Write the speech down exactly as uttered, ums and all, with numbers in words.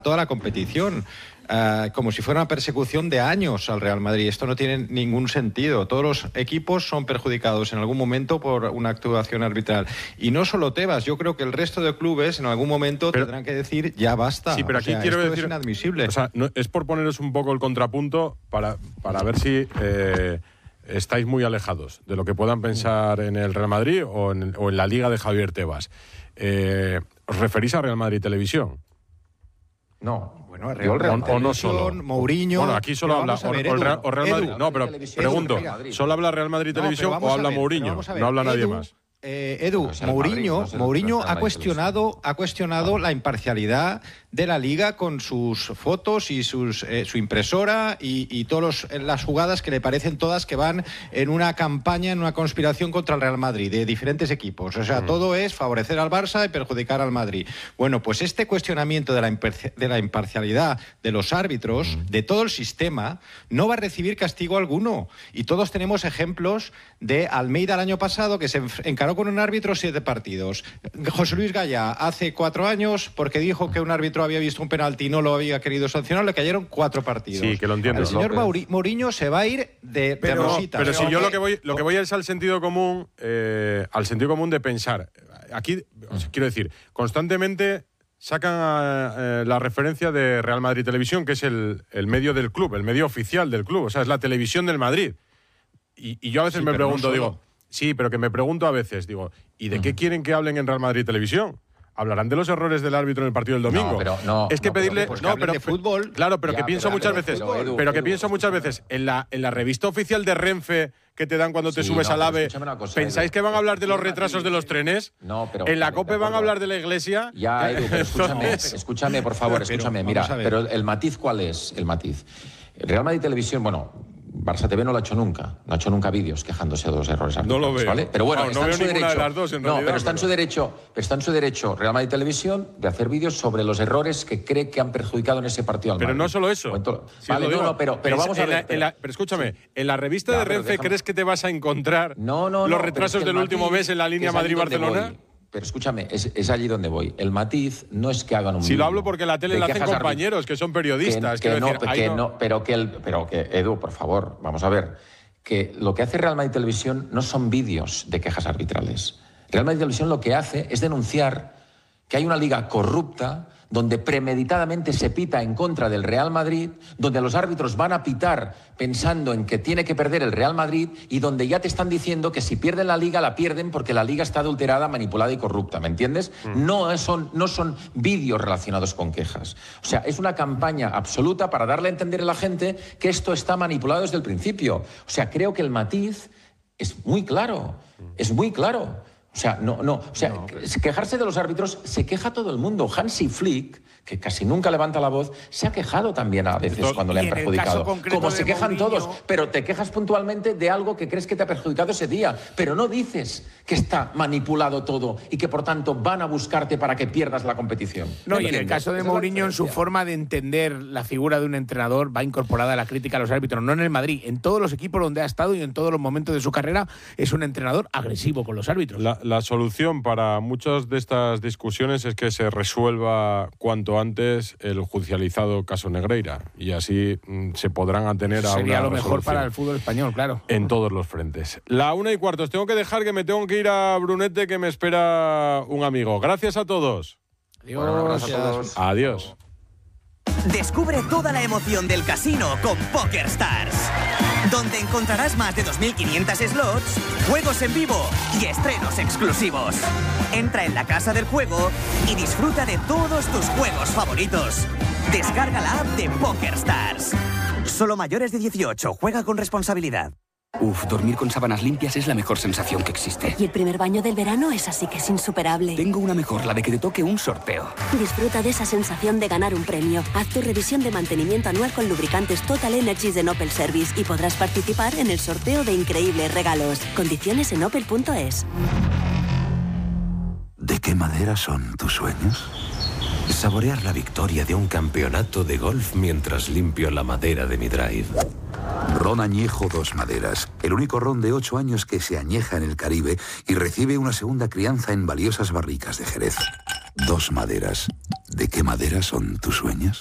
toda la competición, uh, como si fuera una persecución de años al Real Madrid. Esto no tiene ningún sentido. Todos los equipos son perjudicados en algún momento por una actuación arbitral. Y no solo Tebas, yo creo que el resto de clubes en algún momento pero, tendrán que decir ya basta. Sí, pero aquí o sea, quiero esto decir, es inadmisible. O sea, no, es por poneros un poco el contrapunto para, para ver si eh, estáis muy alejados de lo que puedan pensar en el Real Madrid o en, o en la Liga de Javier Tebas. Eh, ¿Os referís a Real Madrid Televisión? No, bueno, Real Madrid, o, o no solo. Mourinho. Bueno, aquí solo habla ver, o, Edu, o Real, o Real Madrid. Edu, no, pero pregunto, ¿solo habla Real Madrid Televisión no, o habla ver, Mourinho? No habla nadie Edu, más. Eh, Edu, no Mourinho, Madrid, no Mourinho el ha cuestionado, ha cuestionado la imparcialidad de la Liga con sus fotos y sus, eh, su impresora y, y todas las jugadas que le parecen todas que van en una campaña, en una conspiración contra el Real Madrid, de diferentes equipos. O sea, mm. todo es favorecer al Barça y perjudicar al Madrid. Bueno, pues este cuestionamiento de la, de la imparcialidad de los árbitros, mm. de todo el sistema, no va a recibir castigo alguno. Y todos tenemos ejemplos de Almeida el año pasado, que se encaró con un árbitro siete partidos. José Luis Gallá hace cuatro años, porque dijo que un árbitro había visto un penalti y no lo había querido sancionar, le cayeron cuatro partidos. Sí, que lo entiendo. El señor Mauri, Mourinho se va a ir de, pero, de rosita. Pero, pero si yo lo que voy, lo que voy es al sentido común, eh, al sentido común de pensar. Aquí, o sea, quiero decir, constantemente sacan eh, la referencia de Real Madrid Televisión, que es el, el medio del club, el medio oficial del club, o sea, es la televisión del Madrid. Y, y yo a veces sí, me pregunto, no digo, sí, pero que me pregunto a veces, digo, ¿y de uh-huh. qué quieren que hablen en Real Madrid Televisión? ¿Hablarán de los errores del árbitro en el partido del domingo? No, pero no. Es que no, pedirle, pues no, pero de fútbol. Claro, pero ya, que pienso pero, muchas pero, veces, pero, Edu, pero que Edu, pienso muchas veces en la en la revista oficial de Renfe que te dan cuando te sí, subes no, al AVE. Cosa, ¿Pensáis Edu, que van a hablar de los retrasos de los trenes? No, pero en la COPE van a hablar de la iglesia. Ya, Edu, pero escúchame, escúchame, por favor, escúchame. Pero, mira, pero el matiz, ¿cuál es el matiz? Real Madrid Televisión, bueno, Barça T V no lo ha hecho nunca, no ha hecho nunca vídeos quejándose de los errores arbitrales, no lo veo. ¿vale? Pero bueno, no, está no en veo su derecho. De las dos, en no, realidad, pero está en pero... su derecho, pero está en su derecho Real Madrid Televisión de hacer vídeos sobre los errores que cree que han perjudicado en ese partido al Madrid. Pero no solo eso. Sí, vale, no, no, pero, pero vamos a ver. La, pero, la, pero escúchame, sí. en la revista ya, de Renfe déjame... ¿crees que te vas a encontrar no, no, no, los retrasos es que del Madrid, último mes en la línea Madrid-Barcelona? Pero escúchame, es, es allí donde voy. El matiz no es que hagan un Si vídeo lo hablo porque la tele la hacen compañeros, que son periodistas. Que, que no, decir, que no... no, pero que, el, pero que, Edu, por favor, vamos a ver, que lo que hace Real Madrid Televisión no son vídeos de quejas arbitrales. Real Madrid Televisión lo que hace es denunciar que hay una liga corrupta donde premeditadamente se pita en contra del Real Madrid, donde los árbitros van a pitar pensando en que tiene que perder el Real Madrid y donde ya te están diciendo que si pierden la liga, la pierden porque la liga está adulterada, manipulada y corrupta, ¿me entiendes? Mm. No son, no son vídeos relacionados con quejas. O sea, es una campaña absoluta para darle a entender a la gente que esto está manipulado desde el principio. O sea, creo que el matiz es muy claro, es muy claro. O sea, no, no, o sea, no, pero... quejarse de los árbitros se queja todo el mundo. Hansi Flick, que casi nunca levanta la voz, se ha quejado también a veces Esto, cuando le han perjudicado. Como se quejan Mourinho... todos, pero te quejas puntualmente de algo que crees que te ha perjudicado ese día, pero no dices que está manipulado todo y que por tanto van a buscarte para que pierdas la competición. No, y en el caso de Mourinho, en su forma de entender la figura de un entrenador, va incorporada la crítica a los árbitros, no en el Madrid, en todos los equipos donde ha estado y en todos los momentos de su carrera, es un entrenador agresivo con los árbitros. La, la solución para muchas de estas discusiones es que se resuelva cuanto antes el judicializado caso Negreira y así mm, se podrán atener a Sería una lo mejor para el fútbol español, claro. En todos los frentes. La una y cuarto, os tengo que dejar que me tengo que ir a Brunete, que me espera un amigo. Gracias a todos. Adiós. Bueno, gracias a todos. Adiós. Descubre toda la emoción del casino con PokerStars, donde encontrarás más de dos mil quinientos slots, juegos en vivo y estrenos exclusivos. Entra en la casa del juego y disfruta de todos tus juegos favoritos. Descarga la app de PokerStars. Solo mayores de dieciocho. Juega con responsabilidad. Uf, dormir con sábanas limpias es la mejor sensación que existe. Y el primer baño del verano es así que es insuperable. Tengo una mejor, la de que te toque un sorteo. Disfruta de esa sensación de ganar un premio. Haz tu revisión de mantenimiento anual con lubricantes Total Energies de Opel Service y podrás participar en el sorteo de increíbles regalos. Condiciones en opel punto es. ¿De qué madera son tus sueños? Saborear la victoria de un campeonato de golf mientras limpio la madera de mi drive. Ron Añejo Dos Maderas, el único ron de ocho años que se añeja en el Caribe y recibe una segunda crianza en valiosas barricas de Jerez. Dos maderas. ¿De qué madera son tus sueños?